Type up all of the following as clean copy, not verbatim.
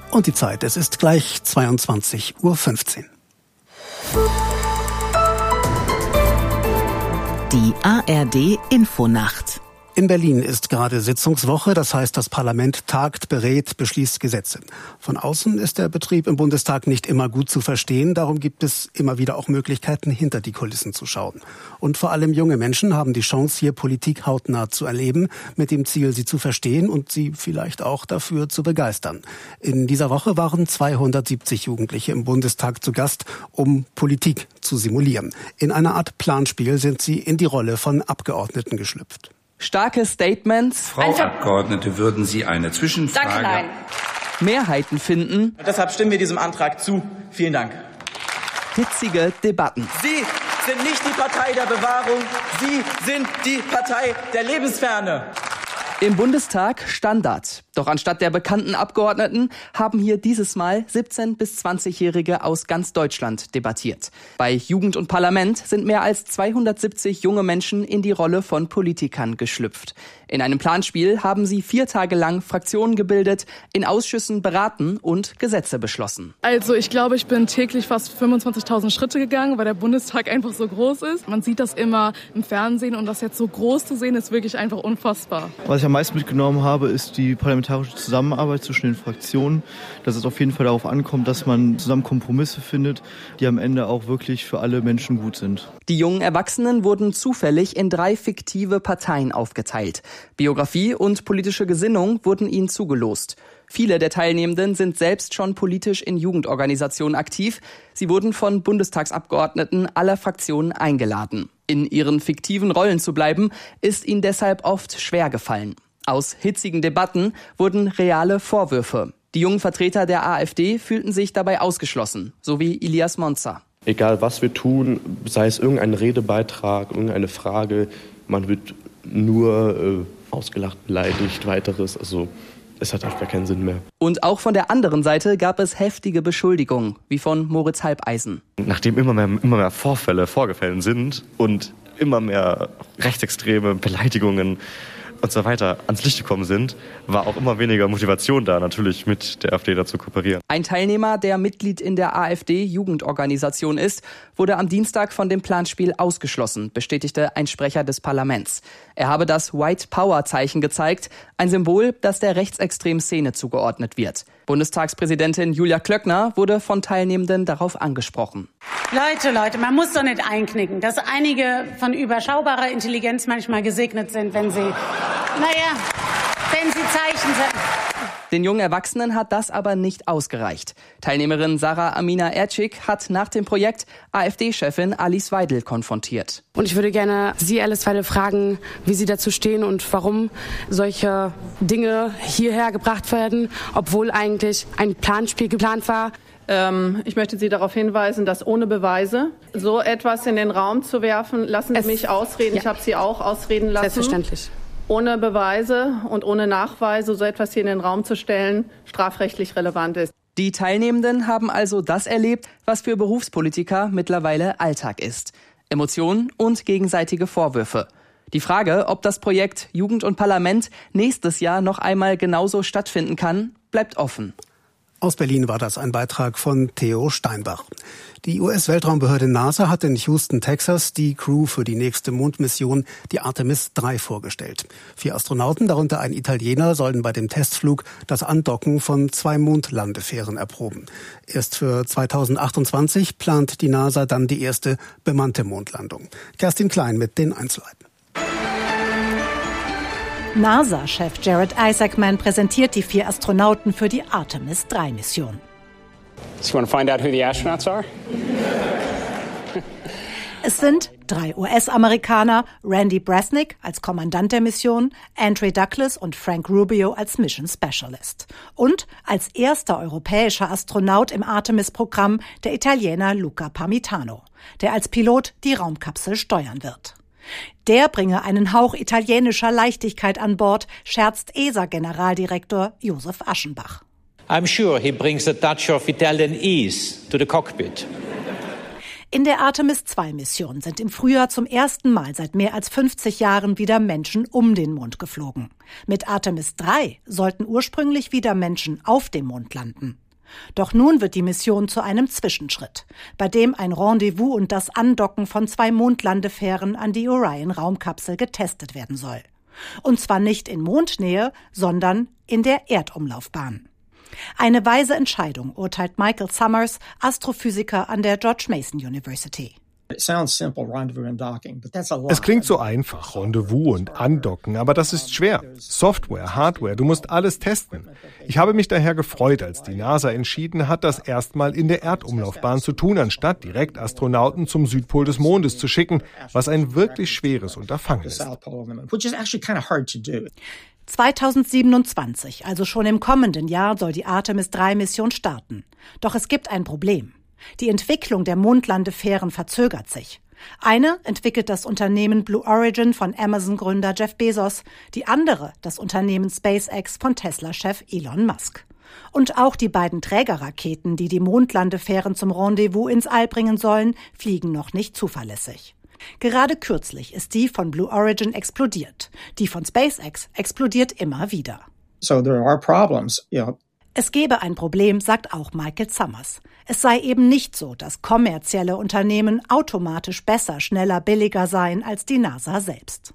Und die Zeit, es ist gleich 22:15 Uhr. Die ARD-Infonacht. In Berlin ist gerade Sitzungswoche, das heißt, das Parlament tagt, berät, beschließt Gesetze. Von außen ist der Betrieb im Bundestag nicht immer gut zu verstehen, darum gibt es immer wieder auch Möglichkeiten, hinter die Kulissen zu schauen. Und vor allem junge Menschen haben die Chance, hier Politik hautnah zu erleben, mit dem Ziel, sie zu verstehen und sie vielleicht auch dafür zu begeistern. In dieser Woche waren 270 Jugendliche im Bundestag zu Gast, um Politik zu simulieren. In einer Art Planspiel sind sie in die Rolle von Abgeordneten geschlüpft. Starke Statements. Frau Abgeordnete, würden Sie eine Zwischenfrage? Danke, nein. Mehrheiten finden. Deshalb stimmen wir diesem Antrag zu. Vielen Dank. Hitzige Debatten. Sie sind nicht die Partei der Bewahrung. Sie sind die Partei der Lebensferne. Im Bundestag Standard. Doch anstatt der bekannten Abgeordneten haben hier dieses Mal 17- bis 20-Jährige aus ganz Deutschland debattiert. Bei Jugend und Parlament sind mehr als 270 junge Menschen in die Rolle von Politikern geschlüpft. In einem Planspiel haben sie 4 Tage lang Fraktionen gebildet, in Ausschüssen beraten und Gesetze beschlossen. Also ich glaube, ich bin täglich fast 25.000 Schritte gegangen, weil der Bundestag einfach so groß ist. Man sieht das immer im Fernsehen und das jetzt so groß zu sehen, ist wirklich einfach unfassbar. Was ich am meisten mitgenommen habe, ist die parlamentarische Zusammenarbeit zwischen den Fraktionen. Dass es auf jeden Fall darauf ankommt, dass man zusammen Kompromisse findet, die am Ende auch wirklich für alle Menschen gut sind. Die jungen Erwachsenen wurden zufällig in 3 fiktive Parteien aufgeteilt. Biografie und politische Gesinnung wurden ihnen zugelost. Viele der Teilnehmenden sind selbst schon politisch in Jugendorganisationen aktiv. Sie wurden von Bundestagsabgeordneten aller Fraktionen eingeladen. In ihren fiktiven Rollen zu bleiben, ist ihnen deshalb oft schwer gefallen. Aus hitzigen Debatten wurden reale Vorwürfe. Die jungen Vertreter der AfD fühlten sich dabei ausgeschlossen, so wie Ilias Monza. Egal was wir tun, sei es irgendein Redebeitrag, irgendeine Frage, man wird nur ausgelacht, beleidigt, weiteres. Also es hat einfach keinen Sinn mehr. Und auch von der anderen Seite gab es heftige Beschuldigungen, wie von Moritz Halbeisen. Nachdem immer mehr Vorfälle vorgefallen sind und immer mehr rechtsextreme Beleidigungen und so weiter ans Licht gekommen sind, war auch immer weniger Motivation da, natürlich mit der AfD zu kooperieren. Ein Teilnehmer, der Mitglied in der AfD-Jugendorganisation ist, wurde am Dienstag von dem Planspiel ausgeschlossen, bestätigte ein Sprecher des Parlaments. Er habe das White Power-Zeichen gezeigt, ein Symbol, das der rechtsextremen Szene zugeordnet wird. Bundestagspräsidentin Julia Klöckner wurde von Teilnehmenden darauf angesprochen. Leute, man muss doch nicht einknicken, dass einige von überschaubarer Intelligenz manchmal gesegnet sind, wenn sie Zeichen setzen. Den jungen Erwachsenen hat das aber nicht ausgereicht. Teilnehmerin Sarah Amina Ercik hat nach dem Projekt AfD-Chefin Alice Weidel konfrontiert. Und ich würde gerne Sie, Alice Weidel, fragen, wie Sie dazu stehen und warum solche Dinge hierher gebracht werden, obwohl eigentlich ein Planspiel geplant war. Ich möchte Sie darauf hinweisen, dass ohne Beweise so etwas in den Raum zu werfen, lassen Sie mich ausreden, ja. Ich habe Sie auch ausreden lassen. Selbstverständlich. Ohne Beweise und ohne Nachweise so etwas hier in den Raum zu stellen, strafrechtlich relevant ist. Die Teilnehmenden haben also das erlebt, was für Berufspolitiker mittlerweile Alltag ist. Emotionen und gegenseitige Vorwürfe. Die Frage, ob das Projekt Jugend und Parlament nächstes Jahr noch einmal genauso stattfinden kann, bleibt offen. Aus Berlin war das ein Beitrag von Theo Steinbach. Die US-Weltraumbehörde NASA hat in Houston, Texas, die Crew für die nächste Mondmission, die Artemis 3, vorgestellt. 4 Astronauten, darunter ein Italiener, sollen bei dem Testflug das Andocken von 2 Mondlandefähren erproben. Erst für 2028 plant die NASA dann die erste bemannte Mondlandung. Kerstin Klein mit den Einzelheiten. NASA-Chef Jared Isaacman präsentiert die 4 Astronauten für die Artemis 3-Mission. So you want to find out who the astronauts are? Es sind 3 US-Amerikaner, Randy Bresnik als Kommandant der Mission, Andre Douglas und Frank Rubio als Mission Specialist. Und als erster europäischer Astronaut im Artemis-Programm der Italiener Luca Parmitano, der als Pilot die Raumkapsel steuern wird. Der bringe einen Hauch italienischer Leichtigkeit an Bord, scherzt ESA-Generaldirektor Josef Aschenbach. I'm sure he brings a touch of Italian ease to the cockpit. In der Artemis-II-Mission sind im Frühjahr zum ersten Mal seit mehr als 50 Jahren wieder Menschen um den Mond geflogen. Mit Artemis III sollten ursprünglich wieder Menschen auf dem Mond landen. Doch nun wird die Mission zu einem Zwischenschritt, bei dem ein Rendezvous und das Andocken von 2 Mondlandefähren an die Orion-Raumkapsel getestet werden soll. Und zwar nicht in Mondnähe, sondern in der Erdumlaufbahn. Eine weise Entscheidung, urteilt Michael Summers, Astrophysiker an der George Mason University. Es klingt so einfach, Rendezvous und Andocken, aber das ist schwer. Software, Hardware, du musst alles testen. Ich habe mich daher gefreut, als die NASA entschieden hat, das erstmal in der Erdumlaufbahn zu tun, anstatt direkt Astronauten zum Südpol des Mondes zu schicken, was ein wirklich schweres Unterfangen ist. 2027, also schon im kommenden Jahr, soll die Artemis-III-Mission starten. Doch es gibt ein Problem. Die Entwicklung der Mondlandefähren verzögert sich. Eine entwickelt das Unternehmen Blue Origin von Amazon-Gründer Jeff Bezos, die andere das Unternehmen SpaceX von Tesla-Chef Elon Musk. Und auch die beiden Trägerraketen, die die Mondlandefähren zum Rendezvous ins All bringen sollen, fliegen noch nicht zuverlässig. Gerade kürzlich ist die von Blue Origin explodiert. Die von SpaceX explodiert immer wieder. Es gebe ein Problem, sagt auch Michael Summers. Es sei eben nicht so, dass kommerzielle Unternehmen automatisch besser, schneller, billiger seien als die NASA selbst.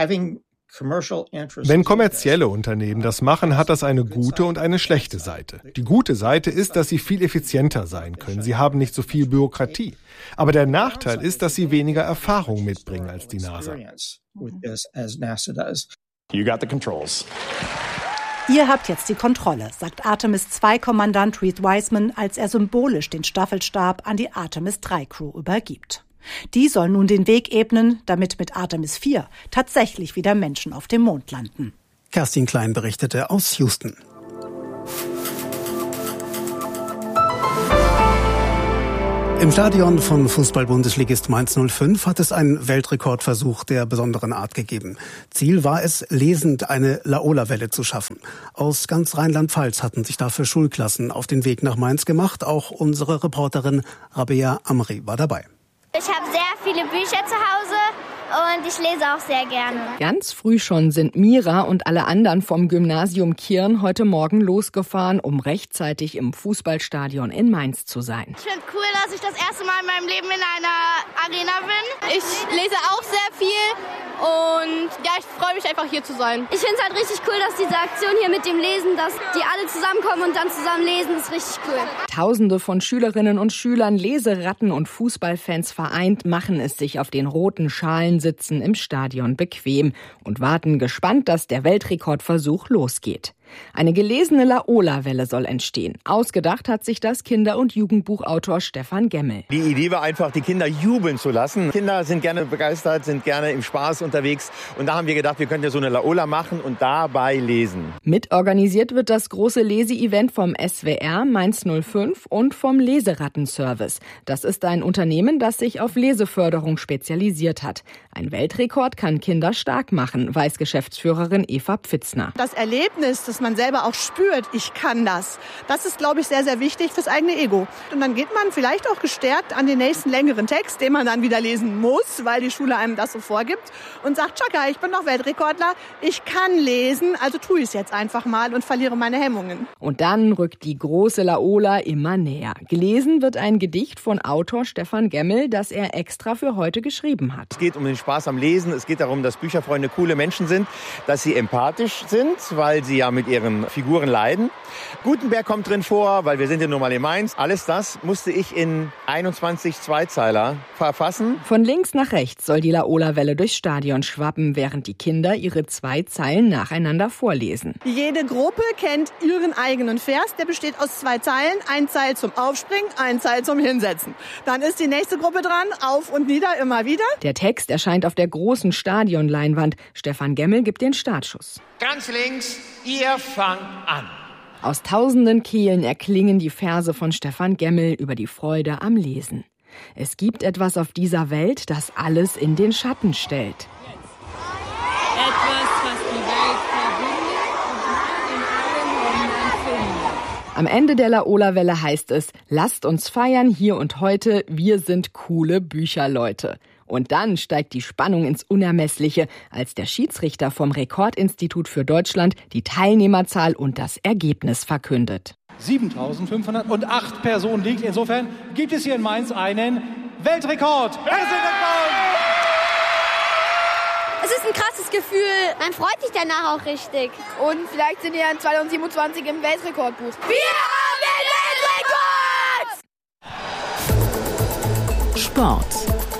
Wenn kommerzielle Unternehmen das machen, hat das eine gute und eine schlechte Seite. Die gute Seite ist, dass sie viel effizienter sein können. Sie haben nicht so viel Bürokratie. Aber der Nachteil ist, dass sie weniger Erfahrung mitbringen als die NASA. You got the controls. Ihr habt jetzt die Kontrolle, sagt Artemis-II-Kommandant Reed Wiseman, als er symbolisch den Staffelstab an die Artemis-III-Crew übergibt. Die soll nun den Weg ebnen, damit mit Artemis IV tatsächlich wieder Menschen auf dem Mond landen. Kerstin Klein berichtete aus Houston. Im Stadion von Fußball-Bundesligist Mainz 05 hat es einen Weltrekordversuch der besonderen Art gegeben. Ziel war es, lesend eine Laola-Welle zu schaffen. Aus ganz Rheinland-Pfalz hatten sich dafür Schulklassen auf den Weg nach Mainz gemacht. Auch unsere Reporterin Rabea Amri war dabei. Ich habe sehr viele Bücher zu Hause und ich lese auch sehr gerne. Ganz früh schon sind Mira und alle anderen vom Gymnasium Kirn heute Morgen losgefahren, um rechtzeitig im Fußballstadion in Mainz zu sein. Ich finde cool, dass ich das erste Mal in meinem Leben in einer Arena bin. Ich lese auch sehr viel und ja, ich freue mich einfach hier zu sein. Ich finde es halt richtig cool, dass diese Aktion hier mit dem Lesen, dass die alle zusammenkommen und dann zusammen lesen, ist richtig cool. Tausende von Schülerinnen und Schülern, Leseratten und Fußballfans vereint, machen es sich auf den roten Schalensitzen im Stadion bequem und warten gespannt, dass der Weltrekordversuch losgeht. Eine gelesene Laola-Welle soll entstehen. Ausgedacht hat sich das Kinder- und Jugendbuchautor Stefan Gemmel. Die Idee war einfach, die Kinder jubeln zu lassen. Kinder sind gerne begeistert, sind gerne im Spaß unterwegs. Und da haben wir gedacht, wir könnten ja so eine Laola machen und dabei lesen. Mitorganisiert wird das große Lese-Event vom SWR, Mainz 05 und vom Leseratten-Service. Das ist ein Unternehmen, das sich auf Leseförderung spezialisiert hat. Ein Weltrekord kann Kinder stark machen, weiß Geschäftsführerin Eva Pfitzner. Das Erlebnis, dass man selber auch spürt, ich kann das. Das ist, glaube ich, sehr, sehr wichtig fürs eigene Ego. Und dann geht man vielleicht auch gestärkt an den nächsten längeren Text, den man dann wieder lesen muss, weil die Schule einem das so vorgibt und sagt, Chaka, ich bin doch Weltrekordler, ich kann lesen, also tue ich es jetzt einfach mal und verliere meine Hemmungen. Und dann rückt die große Laola immer näher. Gelesen wird ein Gedicht von Autor Stefan Gemmel, das er extra für heute geschrieben hat. Es geht um den Spaß am Lesen, es geht darum, dass Bücherfreunde coole Menschen sind, dass sie empathisch sind, weil sie ja mit ihren Figuren leiden. Gutenberg kommt drin vor, weil wir sind ja nun mal in Mainz. Alles das musste ich in 21 Zweizeiler verfassen. Von links nach rechts soll die Laola-Welle durchs Stadion schwappen, während die Kinder ihre 2 Zeilen nacheinander vorlesen. Jede Gruppe kennt ihren eigenen Vers, der besteht aus 2 Zeilen. Ein Zeil zum Aufspringen, ein Zeil zum Hinsetzen. Dann ist die nächste Gruppe dran, auf und nieder, immer wieder. Der Text erscheint auf der großen Stadionleinwand. Stefan Gemmel gibt den Startschuss. Ganz links, ihr fangt an. Aus tausenden Kehlen erklingen die Verse von Stefan Gemmel über die Freude am Lesen. Es gibt etwas auf dieser Welt, das alles in den Schatten stellt. Etwas, was die Welt verbindet und man in allen Ländern findet. Am Ende der Laola-Welle heißt es, lasst uns feiern hier und heute, wir sind coole Bücherleute. Und dann steigt die Spannung ins Unermessliche, als der Schiedsrichter vom Rekordinstitut für Deutschland die Teilnehmerzahl und das Ergebnis verkündet. 7.508 Personen liegt. Insofern gibt es hier in Mainz einen Weltrekord. Es ist ein krasses Gefühl. Man freut sich danach auch richtig. Und vielleicht sind wir in 2027 im Weltrekordbuch. Wir haben den Weltrekord! Sport.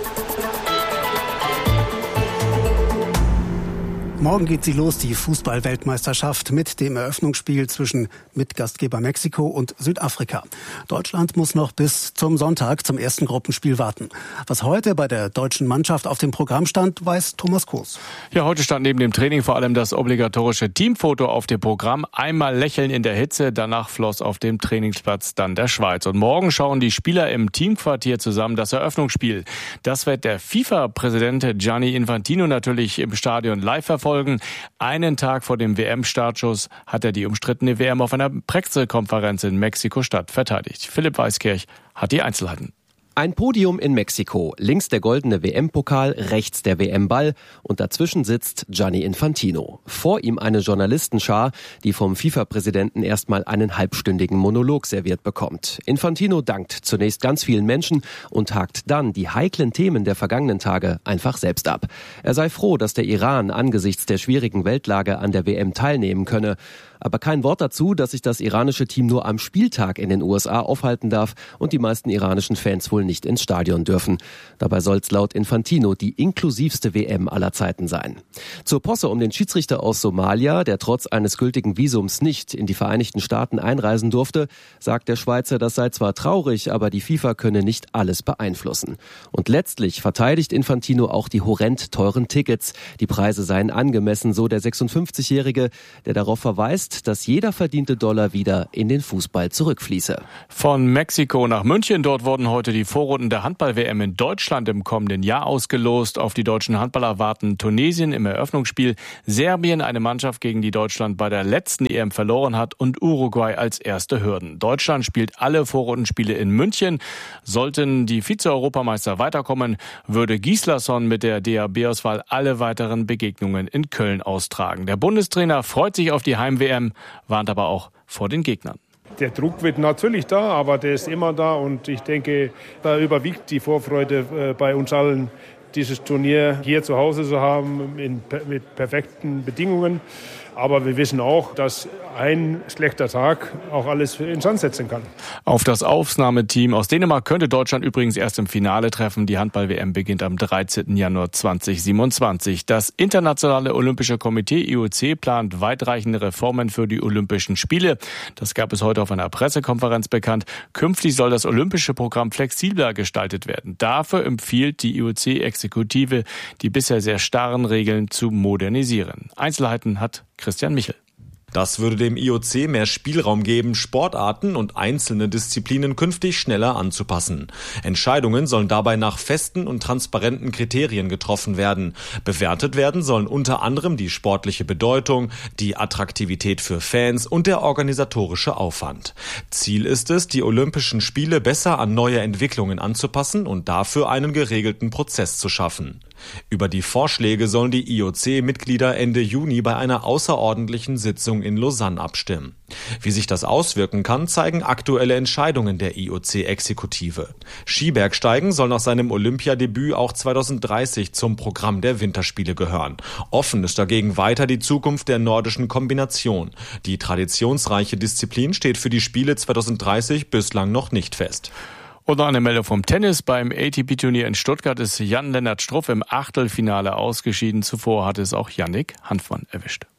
Morgen geht sie los, die Fußball-Weltmeisterschaft mit dem Eröffnungsspiel zwischen Mitgastgeber Mexiko und Südafrika. Deutschland muss noch bis zum Sonntag zum ersten Gruppenspiel warten. Was heute bei der deutschen Mannschaft auf dem Programm stand, weiß Thomas Koos. Ja, heute stand neben dem Training vor allem das obligatorische Teamfoto auf dem Programm. Einmal lächeln in der Hitze, danach floss auf dem Trainingsplatz dann der Schweiz. Und morgen schauen die Spieler im Teamquartier zusammen das Eröffnungsspiel. Das wird der FIFA-Präsident Gianni Infantino natürlich im Stadion live verfolgen. Einen Tag vor dem WM-Startschuss hat er die umstrittene WM auf einer Pressekonferenz in Mexiko-Stadt verteidigt. Philipp Weiskirch hat die Einzelheiten. Ein Podium in Mexiko, links der goldene WM-Pokal, rechts der WM-Ball und dazwischen sitzt Gianni Infantino. Vor ihm eine Journalistenschar, die vom FIFA-Präsidenten erstmal einen halbstündigen Monolog serviert bekommt. Infantino dankt zunächst ganz vielen Menschen und hakt dann die heiklen Themen der vergangenen Tage einfach selbst ab. Er sei froh, dass der Iran angesichts der schwierigen Weltlage an der WM teilnehmen könne. Aber kein Wort dazu, dass sich das iranische Team nur am Spieltag in den USA aufhalten darf und die meisten iranischen Fans wohl nicht ins Stadion dürfen. Dabei soll es laut Infantino die inklusivste WM aller Zeiten sein. Zur Posse um den Schiedsrichter aus Somalia, der trotz eines gültigen Visums nicht in die Vereinigten Staaten einreisen durfte, sagt der Schweizer, das sei zwar traurig, aber die FIFA könne nicht alles beeinflussen. Und letztlich verteidigt Infantino auch die horrend teuren Tickets. Die Preise seien angemessen, so der 56-Jährige, der darauf verweist, dass jeder verdiente Dollar wieder in den Fußball zurückfließe. Von Mexiko nach München. Dort wurden heute die Vorrunden der Handball-WM in Deutschland im kommenden Jahr ausgelost. Auf die deutschen Handballer warten Tunesien im Eröffnungsspiel, Serbien, eine Mannschaft, gegen die Deutschland bei der letzten EM verloren hat, und Uruguay als erste Hürden. Deutschland spielt alle Vorrundenspiele in München. Sollten die Vize-Europameister weiterkommen, würde Gislason mit der DHB-Auswahl alle weiteren Begegnungen in Köln austragen. Der Bundestrainer freut sich auf die Heim-WM, warnt aber auch vor den Gegnern. Der Druck wird natürlich da, aber der ist immer da und ich denke, da überwiegt die Vorfreude bei uns allen, dieses Turnier hier zu Hause zu haben, mit perfekten Bedingungen. Aber wir wissen auch, dass ein schlechter Tag auch alles in Sand setzen kann. Auf das Aufnahmeteam aus Dänemark könnte Deutschland übrigens erst im Finale treffen. Die Handball-WM beginnt am 13. Januar 2027. Das Internationale Olympische Komitee IOC plant weitreichende Reformen für die Olympischen Spiele. Das gab es heute auf einer Pressekonferenz bekannt. Künftig soll das olympische Programm flexibler gestaltet werden. Dafür empfiehlt die IOC-Exekutive, die bisher sehr starren Regeln zu modernisieren. Einzelheiten hat Christian Michel. Das würde dem IOC mehr Spielraum geben, Sportarten und einzelne Disziplinen künftig schneller anzupassen. Entscheidungen sollen dabei nach festen und transparenten Kriterien getroffen werden. Bewertet werden sollen unter anderem die sportliche Bedeutung, die Attraktivität für Fans und der organisatorische Aufwand. Ziel ist es, die Olympischen Spiele besser an neue Entwicklungen anzupassen und dafür einen geregelten Prozess zu schaffen. Über die Vorschläge sollen die IOC-Mitglieder Ende Juni bei einer außerordentlichen Sitzung in Lausanne abstimmen. Wie sich das auswirken kann, zeigen aktuelle Entscheidungen der IOC-Exekutive. Skibergsteigen soll nach seinem Olympiadebüt auch 2030 zum Programm der Winterspiele gehören. Offen ist dagegen weiter die Zukunft der nordischen Kombination. Die traditionsreiche Disziplin steht für die Spiele 2030 bislang noch nicht fest. Und noch eine Meldung vom Tennis. Beim ATP-Turnier in Stuttgart ist Jan-Lennart Struff im Achtelfinale ausgeschieden. Zuvor hatte es auch Yannick Hanfmann erwischt.